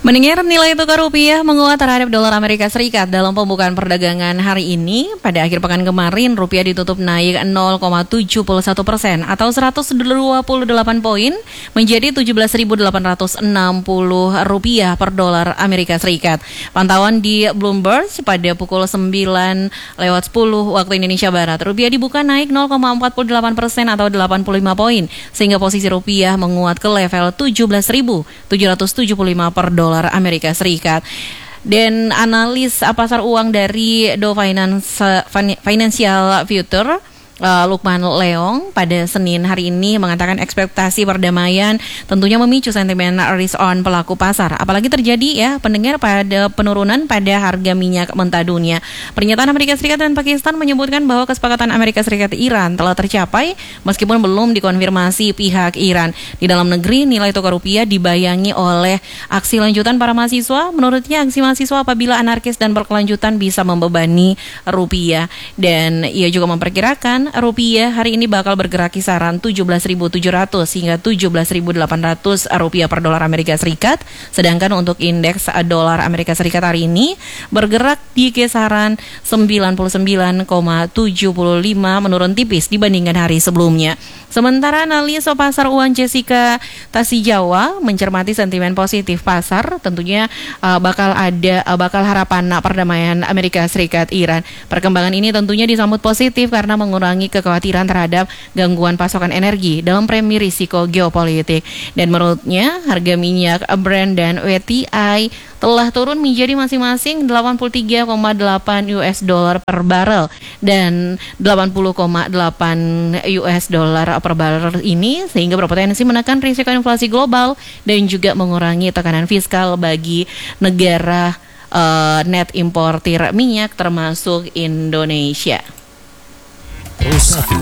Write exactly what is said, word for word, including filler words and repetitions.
Mendengar nilai tukar rupiah menguat terhadap dolar Amerika Serikat dalam pembukaan perdagangan hari ini, pada akhir pekan kemarin rupiah ditutup naik nol koma tujuh satu persen atau seratus dua puluh delapan poin menjadi tujuh belas ribu delapan ratus enam puluh rupiah per dolar Amerika Serikat. Pantauan di Bloomberg pada pukul sembilan lewat sepuluh waktu Indonesia Barat, rupiah dibuka naik nol koma empat delapan persen atau delapan puluh lima poin sehingga posisi rupiah menguat ke level tujuh belas ribu tujuh ratus tujuh puluh lima per dolar Amerika Serikat. Dan analis pasar uang dari Dow Finance, Financial Future Uh, Lukman Leong pada Senin hari ini mengatakan ekspektasi perdamaian tentunya memicu sentimen risk on pelaku pasar, apalagi terjadi ya pendengar pada penurunan pada harga minyak mentah dunia. Pernyataan Amerika Serikat dan Pakistan menyebutkan bahwa kesepakatan Amerika Serikat Iran telah tercapai meskipun belum dikonfirmasi pihak Iran. Di dalam negeri nilai tukar rupiah dibayangi oleh aksi lanjutan para mahasiswa. Menurutnya aksi mahasiswa apabila anarkis dan berkelanjutan bisa membebani rupiah, dan ia juga memperkirakan rupiah hari ini bakal bergerak kisaran tujuh belas ribu tujuh ratus hingga tujuh belas ribu delapan ratus rupiah per dolar Amerika Serikat. Sedangkan untuk indeks dolar Amerika Serikat hari ini bergerak di kisaran sembilan puluh sembilan koma tujuh lima, menurun tipis dibandingkan hari sebelumnya. Sementara analis pasar uang Jessica Tasijawa mencermati sentimen positif pasar, tentunya uh, bakal ada uh, bakal harapan perdamaian Amerika Serikat Iran. Perkembangan ini tentunya disambut positif karena mengurangi kekhawatiran terhadap gangguan pasokan energi dalam premi risiko geopolitik. Dan menurutnya harga minyak Brent dan W T I telah turun menjadi masing-masing delapan puluh tiga koma delapan U S dollar per barel dan delapan puluh koma delapan U S dollar per barel ini, sehingga berpotensi menekan risiko inflasi global dan juga mengurangi tekanan fiskal bagi negara uh, net importir minyak termasuk Indonesia. Trisakti